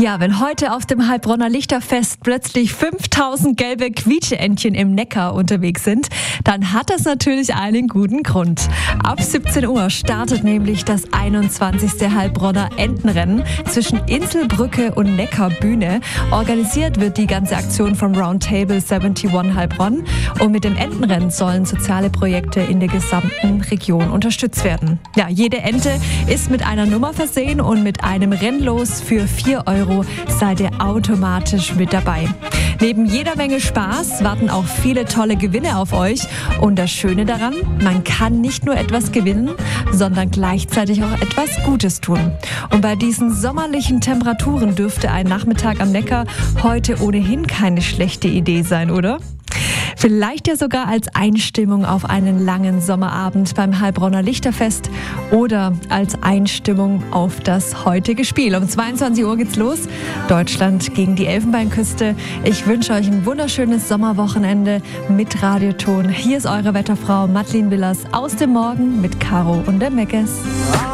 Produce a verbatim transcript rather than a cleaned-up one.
Ja, wenn heute auf dem Heilbronner Lichterfest plötzlich fünftausend gelbe Quietscheentchen im Neckar unterwegs sind, dann hat das natürlich einen guten Grund. Ab siebzehn Uhr startet nämlich das einundzwanzigste Heilbronner Entenrennen zwischen Inselbrücke und Neckarbühne. Organisiert wird die ganze Aktion vom Roundtable einundsiebzig Heilbronn und mit dem Entenrennen sollen soziale Projekte in der gesamten Region unterstützt werden. Ja, jede Ente ist mit einer Nummer versehen und mit einem Rennlos für vier Euro seid ihr automatisch mit dabei. Neben jeder Menge Spaß warten auch viele tolle Gewinne auf euch. Und das Schöne daran, man kann nicht nur etwas gewinnen, sondern gleichzeitig auch etwas Gutes tun. Und bei diesen sommerlichen Temperaturen dürfte ein Nachmittag am Neckar heute ohnehin keine schlechte Idee sein, oder? Vielleicht ja sogar als Einstimmung auf einen langen Sommerabend beim Heilbronner Lichterfest oder als Einstimmung auf das heutige Spiel. Um zweiundzwanzig Uhr geht's los. Deutschland gegen die Elfenbeinküste. Ich wünsche euch ein wunderschönes Sommerwochenende mit Radioton. Hier ist eure Wetterfrau Madeleine Willers aus dem Morgen mit Caro und der Meckes.